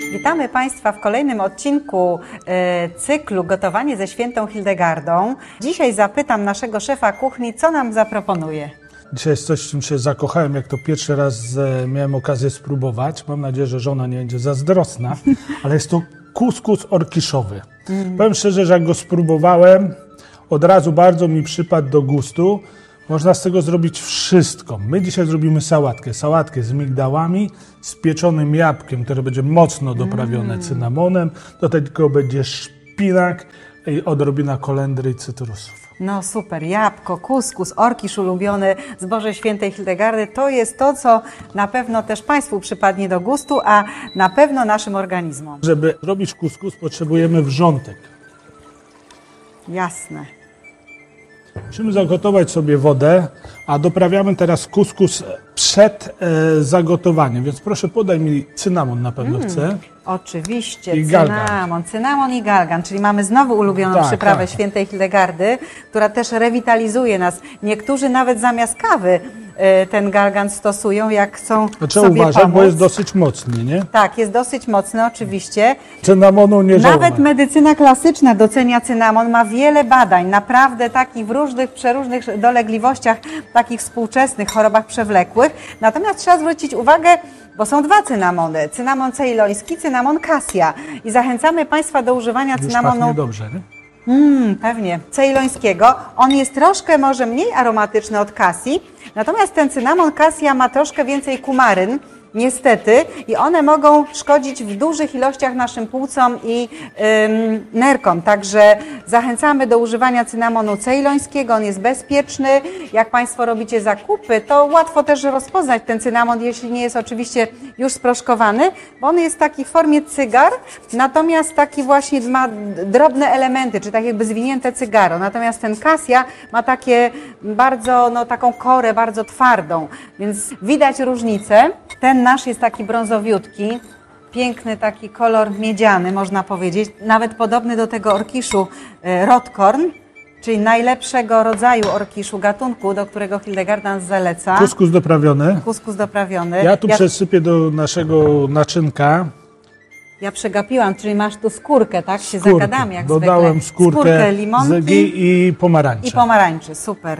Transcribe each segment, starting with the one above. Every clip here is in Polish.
Witamy Państwa w kolejnym odcinku cyklu Gotowanie ze świętą Hildegardą. Dzisiaj zapytam naszego szefa kuchni, co nam zaproponuje. Dzisiaj jest coś, w czym się zakochałem, jak to pierwszy raz miałem okazję spróbować. Mam nadzieję, że żona nie będzie zazdrosna, ale jest to kuskus orkiszowy. Powiem szczerze, że jak go spróbowałem, od razu bardzo mi przypadł do gustu. Można z tego zrobić wszystko. My dzisiaj zrobimy sałatkę. Sałatkę z migdałami, z pieczonym jabłkiem, które będzie mocno doprawione cynamonem. Do tego będzie szpinak i odrobina kolendry i cytrusów. No super, jabłko, kuskus, orkisz ulubiony z Bożej Świętej Hildegardy. To jest to, co na pewno też Państwu przypadnie do gustu, a na pewno naszym organizmom. Żeby robić kuskus, potrzebujemy wrzątek. Jasne. Musimy zagotować sobie wodę, a doprawiamy teraz kuskus przed zagotowaniem. Więc proszę, podaj mi cynamon, na pewno chcę. Oczywiście, I cynamon i galgan, czyli mamy znowu ulubioną przyprawę Świętej Hildegardy, która też rewitalizuje nas. Niektórzy nawet zamiast kawy ten galgan stosują, jak chcą Trzeba sobie uważać, pomóc. bo jest dosyć mocny, nie? Tak, jest dosyć mocny, oczywiście. Cynamonu nie żałować. Nawet medycyna klasyczna docenia cynamon, ma wiele badań, naprawdę takich w różnych, przeróżnych dolegliwościach, takich współczesnych chorobach przewlekłych. Natomiast trzeba zwrócić uwagę, bo są dwa cynamony, cynamon ceyloński, cynamon cassia. I zachęcamy Państwa do używania cynamonu... Pachnie dobrze, nie? Pewnie, ceylońskiego. On jest troszkę może mniej aromatyczny od cassi, natomiast ten cynamon cassia ma troszkę więcej kumaryn, niestety, i one mogą szkodzić w dużych ilościach naszym płucom i nerkom. Także zachęcamy do używania cynamonu ceylońskiego, on jest bezpieczny. Jak Państwo robicie zakupy, to łatwo też rozpoznać ten cynamon, jeśli nie jest oczywiście już sproszkowany, bo on jest taki w formie cygar, natomiast taki właśnie ma drobne elementy, czy tak jakby zwinięte cygaro. Natomiast ten cassia ma takie bardzo, taką korę bardzo twardą, więc widać różnicę. Ten nasz jest taki brązowiutki, piękny taki kolor miedziany, można powiedzieć, nawet podobny do tego orkiszu Rotkorn, czyli najlepszego rodzaju orkiszu, gatunku, do którego Hildegarda nas zaleca. Kuskus doprawiony. Kuskus doprawiony. Ja tu przesypię do naszego naczynka. Ja przegapiłam, czyli masz tu skórkę, tak? Się Skórkę. zagadamy jak Dodałem zwykle. Skórkę limonki i pomarańcze. i pomarańczy, super.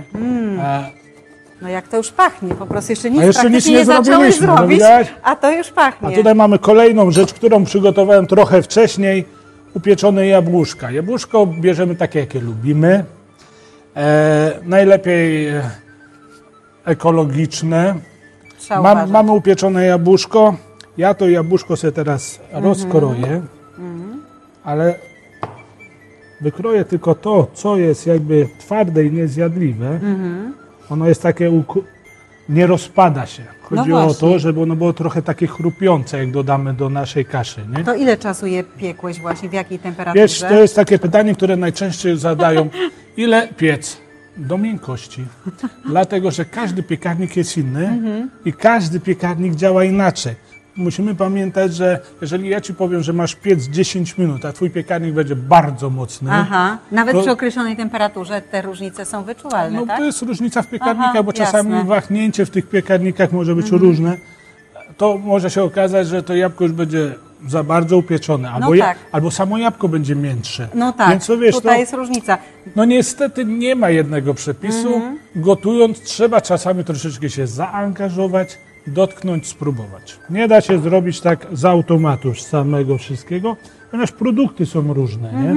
No jak to już pachnie, po prostu jeszcze nic jeszcze praktycznie nic nie nie zacząłeś zrobiliśmy, zrobić, a to już pachnie. A tutaj mamy kolejną rzecz, którą przygotowałem trochę wcześniej, upieczone jabłuszka. Jabłuszko bierzemy takie, jakie lubimy. Najlepiej ekologiczne. Mamy upieczone jabłuszko. Ja to jabłuszko sobie teraz rozkroję, ale wykroję tylko to, co jest jakby twarde i niezjadliwe. Ono jest takie, nie rozpada się. Chodzi o to, żeby ono było trochę takie chrupiące, jak dodamy do naszej kaszy. Nie? To ile czasu je piekłeś właśnie, w jakiej temperaturze? Wiesz, to jest takie pytanie, które najczęściej zadają. Ile piec? Do miękkości. Dlatego, że każdy piekarnik jest inny i każdy piekarnik działa inaczej. Musimy pamiętać, że jeżeli ja Ci powiem, że masz piec 10 minut, a Twój piekarnik będzie bardzo mocny. Nawet przy określonej temperaturze te różnice są wyczuwalne, tak? To jest różnica w piekarnikach, bo czasami wahnięcie w tych piekarnikach może być różne. To może się okazać, że to jabłko już będzie za bardzo upieczone, albo samo jabłko będzie miętsze. Więc to, wiesz, tutaj jest różnica. No niestety nie ma jednego przepisu. Gotując trzeba czasami troszeczkę się zaangażować, dotknąć, spróbować. Nie da się zrobić tak z automatu samego wszystkiego, ponieważ produkty są różne, nie?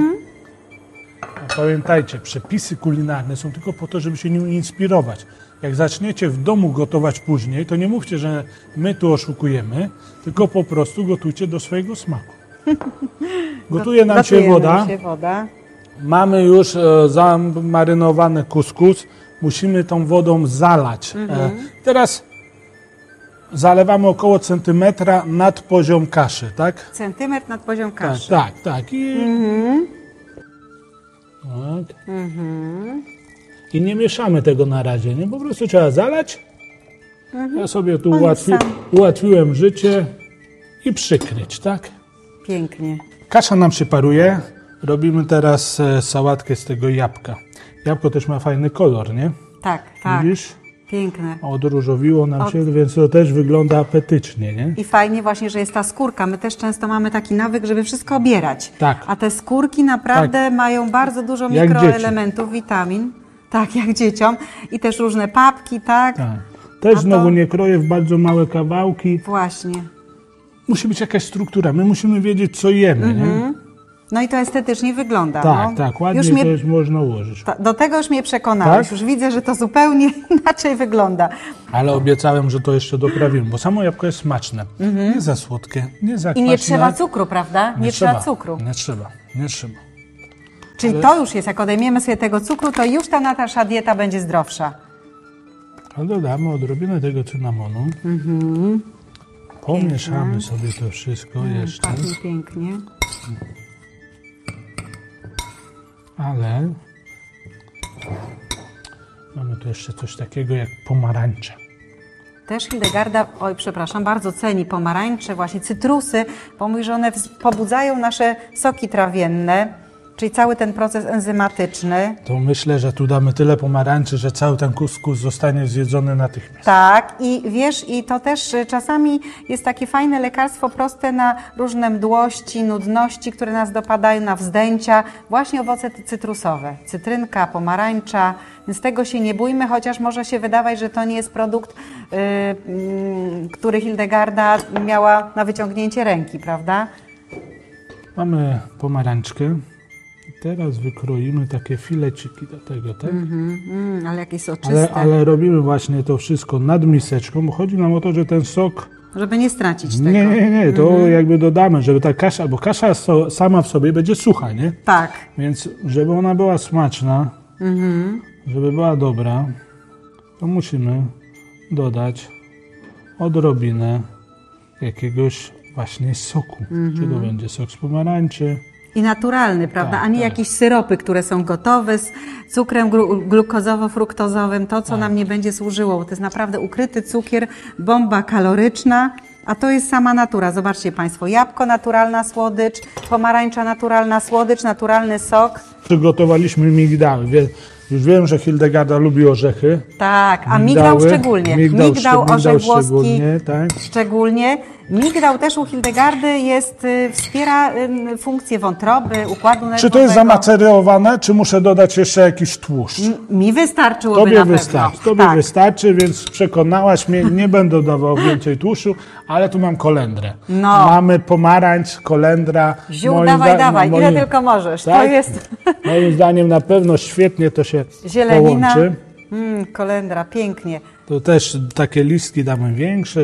A pamiętajcie, przepisy kulinarne są tylko po to, żeby się nimi inspirować. Jak zaczniecie w domu gotować później, to nie mówcie, że my tu oszukujemy, tylko po prostu gotujcie do swojego smaku. Gotuje nam się woda. Mamy już zamarynowany kuskus. Musimy tą wodą zalać. Teraz zalewamy około centymetra nad poziom kaszy, tak? Centymetr nad poziom kaszy. Tak. I nie mieszamy tego na razie, nie? Po prostu trzeba zalać. Ja sobie tu ułatwiłem życie i przykryć, tak? Pięknie. Kasza nam się paruje. Robimy teraz sałatkę z tego jabłka. Jabłko też ma fajny kolor, nie? Tak, tak. Widzisz? Piękne. Odróżowiło nam się, więc to też wygląda apetycznie, nie? I fajnie właśnie, że jest ta skórka. My też często mamy taki nawyk, żeby wszystko obierać. Tak. A te skórki naprawdę mają bardzo dużo Jak mikroelementów, witamin. Tak, jak dzieciom. I też różne papki, tak? Tak. Też znowu nie kroję w bardzo małe kawałki. Właśnie. Musi być jakaś struktura. My musimy wiedzieć, co jemy, nie? No i to estetycznie wygląda. Tak, no. tak. Ładnie Już też można ułożyć. Do tego już mnie przekonałeś. Tak? Już widzę, że to zupełnie inaczej wygląda. Ale obiecałem, że to jeszcze doprawimy, bo samo jabłko jest smaczne. Nie za słodkie, nie za kwaśne. I nie trzeba cukru, prawda? Nie trzeba cukru. Nie trzeba. Czyli to już jest, jak odejmiemy sobie tego cukru, to już ta nasza dieta będzie zdrowsza. A dodamy odrobinę tego cynamonu. Pomieszamy sobie to wszystko jeszcze. Pachnie pięknie. Ale mamy tu jeszcze coś takiego jak pomarańcze. Też Hildegarda, bardzo ceni pomarańcze, właśnie cytrusy, bo mówi, że one pobudzają nasze soki trawienne, czyli cały ten proces enzymatyczny. To myślę, że tu damy tyle pomarańczy, że cały ten kuskus zostanie zjedzony natychmiast. Tak, i wiesz, i to też czasami jest takie fajne lekarstwo proste na różne mdłości, nudności, które nas dopadają, na wzdęcia, właśnie owoce cytrusowe, cytrynka, pomarańcza, więc tego się nie bójmy, chociaż może się wydawać, że to nie jest produkt, który Hildegarda miała na wyciągnięcie ręki, prawda? Mamy pomarańczkę. Teraz wykroimy takie fileciki do tego, tak? Ale jakieś soczyste. Ale robimy właśnie to wszystko nad miseczką, bo chodzi nam o to, że ten sok... Żeby nie stracić tego. Nie, to jakby dodamy, żeby ta kasza, bo kasza sama w sobie będzie sucha, nie? Tak. Więc żeby ona była smaczna, żeby była dobra, to musimy dodać odrobinę jakiegoś właśnie soku. Czy to będzie sok z pomarańczy, I naturalny, prawda? Tak, A nie tak. jakieś syropy, które są gotowe z cukrem glukozowo-fruktozowym, to co nam nie będzie służyło, bo to jest naprawdę ukryty cukier, bomba kaloryczna, a to jest sama natura. Zobaczcie Państwo, jabłko, naturalna słodycz, pomarańcza, naturalna słodycz, naturalny sok. Przygotowaliśmy migdały. Już wiem, że Hildegarda lubi orzechy. Tak, a migdał szczególnie. Migdał, orzech włoski szczególnie. Migdał też u Hildegardy jest, wspiera funkcję wątroby, układu nerwowego. Czy to jest zamacerowane, czy muszę dodać jeszcze jakiś tłuszcz? Mi wystarczyłoby Tobie na wystarczy, pewno. Tobie wystarczy, więc przekonałaś mnie, nie będę dawał więcej tłuszczu, ale tu mam kolendrę. No. Mamy pomarańcz, kolendra. Ziół, dawaj, ile tylko możesz. Tak? To jest Moim zdaniem na pewno świetnie to się zielenina. połączy. Kolendra, pięknie. To też takie listki damy większe,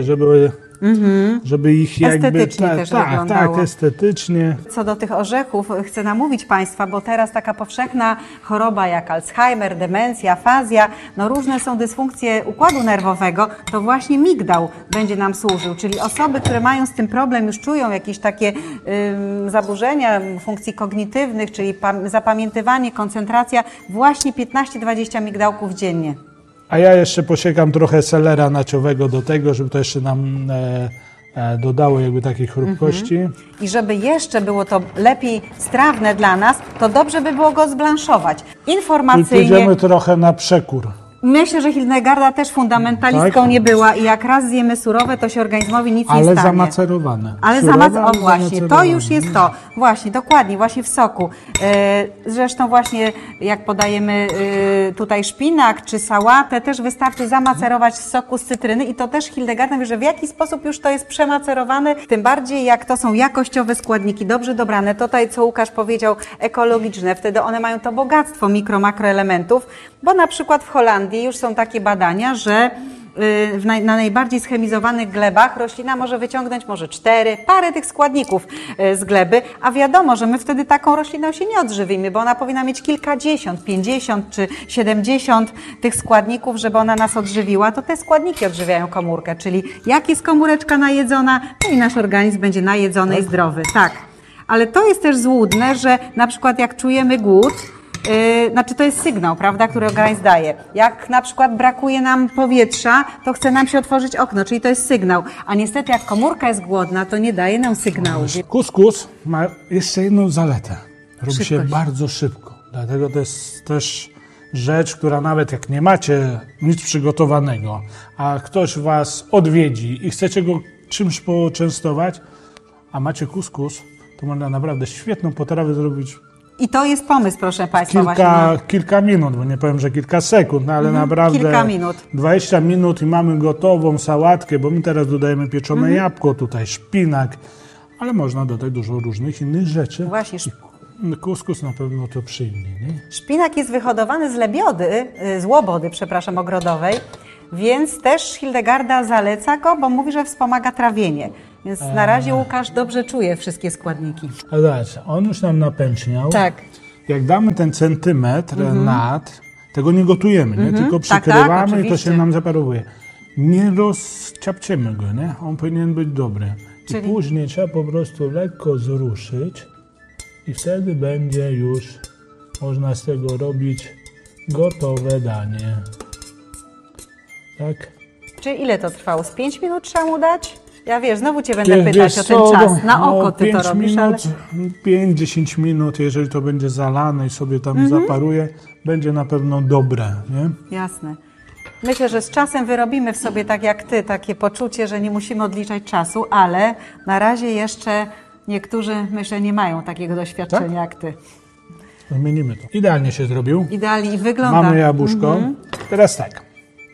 żeby ich jakby... Estetycznie też wyglądało. Tak, estetycznie. Co do tych orzechów, chcę namówić Państwa, bo teraz taka powszechna choroba jak Alzheimer, demencja, afazja, no różne są dysfunkcje układu nerwowego, to właśnie migdał będzie nam służył, czyli osoby, które mają z tym problem, już czują jakieś takie zaburzenia funkcji kognitywnych, czyli zapamiętywanie, koncentracja, właśnie 15-20 migdałków dziennie. A ja jeszcze posiekam trochę selera naciowego do tego, żeby to jeszcze nam dodało jakby takiej chrupkości. I żeby jeszcze było to lepiej strawne dla nas, to dobrze by było go zblanszować. I Informacyjnie. pójdziemy trochę na przekór. Myślę, że Hildegarda też fundamentalistką Tak. nie była i jak raz zjemy surowe, to się organizmowi nic nie Ale stanie. zamacerowane. Ale o właśnie, to już jest to. Właśnie, dokładnie, właśnie w soku. Zresztą właśnie jak podajemy tutaj szpinak czy sałatę, też wystarczy zamacerować w soku z cytryny i to też Hildegarda mówi, że w jaki sposób już to jest przemacerowane, tym bardziej jak to są jakościowe składniki, dobrze dobrane. Tutaj, co Łukasz powiedział, ekologiczne, wtedy one mają to bogactwo makroelementów, bo na przykład w Holandii już są takie badania, że na najbardziej schemizowanych glebach roślina może wyciągnąć może 4, parę tych składników z gleby, a wiadomo, że my wtedy taką rośliną się nie odżywimy, bo ona powinna mieć kilkadziesiąt, 50 czy 70 tych składników, żeby ona nas odżywiła, to te składniki odżywiają komórkę, czyli jak jest komóreczka najedzona, to i nasz organizm będzie najedzony i zdrowy. Tak. Ale to jest też złudne, że na przykład jak czujemy głód, znaczy to jest sygnał, prawda, który organizm daje. Jak na przykład brakuje nam powietrza, to chce nam się otworzyć okno, czyli to jest sygnał. A niestety jak komórka jest głodna, to nie daje nam sygnału. Kuskus ma jeszcze jedną zaletę. Robi się Szybkość. bardzo szybko. Dlatego to jest też rzecz, która nawet jak nie macie nic przygotowanego, a ktoś was odwiedzi i chcecie go czymś poczęstować, a macie kuskus, to można naprawdę świetną potrawę zrobić I to jest pomysł, proszę Państwa. kilka minut, bo nie powiem, że kilka sekund, no ale naprawdę kilka minut. 20 minut i mamy gotową sałatkę, bo my teraz dodajemy pieczone jabłko, tutaj szpinak, ale można dodać dużo różnych innych rzeczy. Właśnie. Kuskus na pewno to przyjmie, nie? Szpinak jest wyhodowany z łobody, ogrodowej, więc też Hildegarda zaleca go, bo mówi, że wspomaga trawienie. Więc na razie Łukasz dobrze czuje wszystkie składniki. A zobacz, on już nam napęczniał. Tak. Jak damy ten centymetr nad, tego nie gotujemy, nie? Tylko przykrywamy tak, i to się nam zaparowuje. Nie rozciapciemy go, nie? On powinien być dobry. I później trzeba po prostu lekko zruszyć i wtedy będzie już można z tego robić gotowe danie. Tak? Czy ile to trwało? Z 5 minut trzeba mu dać? Ja znowu Cię będę pytać o ten czas. Na oko Ty to robisz, minut, ale... 5-10 minut, jeżeli to będzie zalane i sobie tam zaparuje, będzie na pewno dobre, nie? Jasne. Myślę, że z czasem wyrobimy w sobie, tak jak Ty, takie poczucie, że nie musimy odliczać czasu, ale na razie jeszcze niektórzy, myślę, nie mają takiego doświadczenia jak Ty. Zmienimy to. Idealnie się zrobił. Idealnie i wygląda. Mamy jabłuszko. Teraz tak.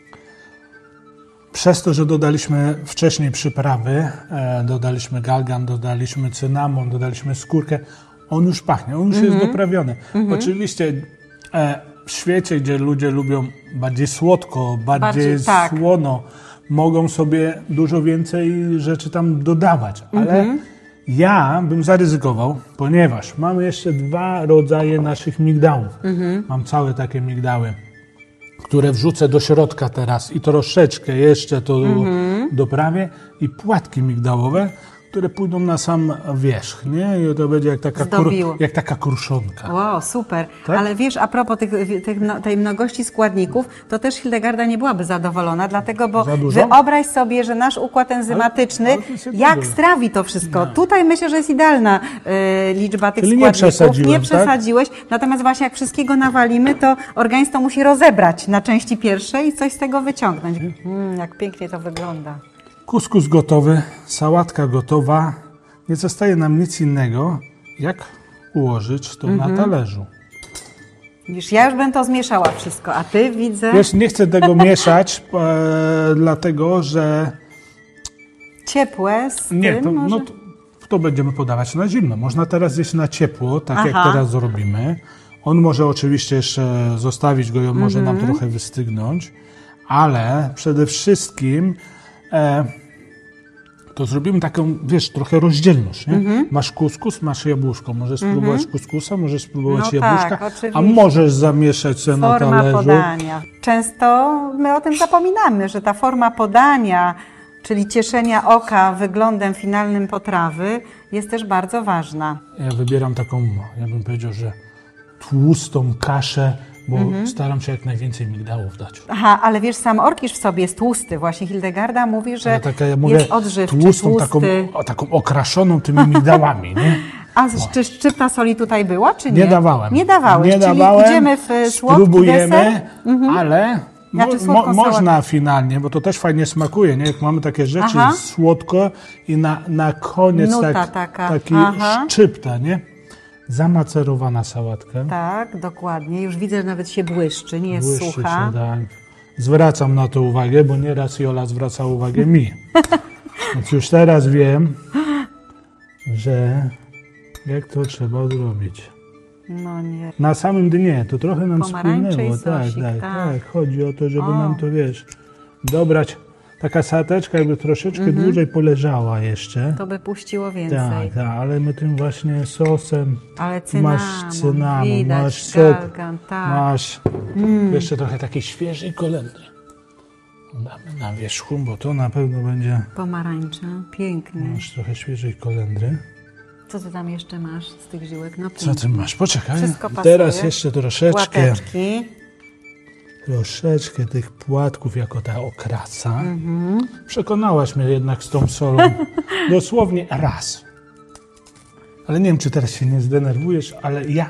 Przez to, że dodaliśmy wcześniej przyprawy, dodaliśmy galgan, dodaliśmy cynamon, dodaliśmy skórkę, on już pachnie, on już jest doprawiony. Oczywiście w świecie, gdzie ludzie lubią bardziej słodko, bardziej słono, mogą sobie dużo więcej rzeczy tam dodawać, ale ja bym zaryzykował, ponieważ mamy jeszcze 2 rodzaje naszych migdałów. Mam całe takie migdały, które wrzucę do środka teraz i troszeczkę jeszcze to doprawię i płatki migdałowe, które pójdą na sam wierzch, nie? I to będzie jak taka kruszonka. Wow, super. Tak? Ale wiesz, a propos tej mnogości składników, to też Hildegarda nie byłaby zadowolona, dlatego, bo wyobraź sobie, że nasz układ enzymatyczny, jak strawi to wszystko. Tutaj myślę, że jest idealna liczba tych składników. Nie przesadziłeś. Tak? Natomiast właśnie jak wszystkiego nawalimy, to organizm to musi rozebrać na części pierwsze i coś z tego wyciągnąć. Jak pięknie to wygląda. Kuskus gotowy, sałatka gotowa. Nie zostaje nam nic innego, jak ułożyć to na talerzu. Wiesz, ja już bym to zmieszała wszystko, a Ty widzę... Wiesz, nie chcę tego mieszać, dlatego że... Ciepłe z tym może? To będziemy podawać na zimno. Można teraz zjeść na ciepło, tak jak teraz zrobimy. On może oczywiście jeszcze zostawić go i może nam trochę wystygnąć, ale przede wszystkim... to zrobimy taką, wiesz, trochę rozdzielność, nie? Masz kuskus, masz jabłuszko. Możesz spróbować kuskusa, możesz spróbować jabłuszka, a możesz zamieszać sobie na talerzu. Forma podania. Często my o tym zapominamy, że ta forma podania, czyli cieszenia oka wyglądem finalnym potrawy, jest też bardzo ważna. Ja wybieram taką, ja bym powiedział, że tłustą kaszę, bo staram się jak najwięcej migdałów dać. Aha, ale wiesz, sam orkisz w sobie jest tłusty. Właśnie Hildegarda mówi, że jest odżywczy, tłustą, taką okraszoną tymi migdałami, nie? A czy szczypta soli tutaj była, czy nie? Nie dawałem. Nie dawałeś, nie czyli dawałem, idziemy w słodki spróbujemy, deser? ale można finalnie, bo to też fajnie smakuje, nie? Jak mamy takie rzeczy słodko i na koniec taki szczypta, nie? Zamacerowana sałatka. Tak, dokładnie. Już widzę, że nawet się błyszczy, nie jest Błyszczy sucha. Się, tak. Zwracam na to uwagę, bo nieraz Jola zwraca uwagę mi. Więc już teraz wiem, że jak to trzeba zrobić. No nie. Na samym dnie, to trochę nam spłynęło. Tak. Chodzi o to, żeby nam to, wiesz, dobrać. Taka sałateczka jakby troszeczkę dłużej poleżała jeszcze. To by puściło więcej. Tak, ale my tym właśnie sosem ale cynamon, masz cynamon, widać, masz sok, galgan, masz jeszcze trochę takiej świeżej kolendry. Damy na wierzchu, bo to na pewno będzie... Pomarańcza, pięknie. Masz trochę świeżej kolendry. Co Ty tam jeszcze masz z tych żyłek? No co Ty masz? Poczekaj. Wszystko pasuje. Teraz jeszcze troszeczkę... Płateczki. Troszeczkę tych płatków jako ta okrasa. Przekonałaś mnie jednak z tą solą. Dosłownie raz. Ale nie wiem, czy teraz się nie zdenerwujesz, ale ja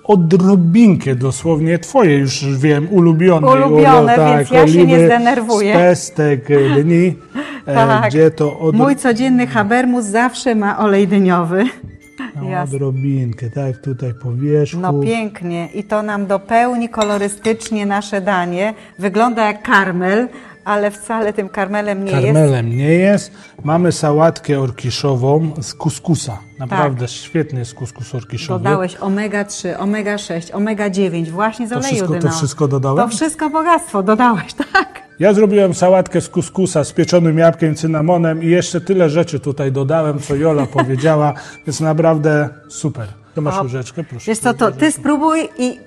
odrobinkę dosłownie, twoje już wiem, ulubione, więc ja się nie zdenerwuję. Z pestek dni, Tak. gdzie to Mój codzienny habermus zawsze ma olej dyniowy. Jasne. odrobinkę, tak, tutaj po wierzchu. No pięknie i to nam dopełni kolorystycznie nasze danie. Wygląda jak karmel, ale wcale tym karmelem nie jest. Karmelem nie jest. Mamy sałatkę orkiszową z kuskusa. Naprawdę świetny jest kuskus orkiszowy. Dodałeś omega-3, omega-6, omega-9 właśnie z oleju dynowego. To wszystko dodałem? To wszystko bogactwo dodałeś, tak. Ja zrobiłem sałatkę z kuskusa z pieczonym jabłkiem, cynamonem i jeszcze tyle rzeczy tutaj dodałem, co Jola powiedziała. Jest naprawdę super. To masz łyżeczkę, proszę. Wiesz co, to ty spróbuj i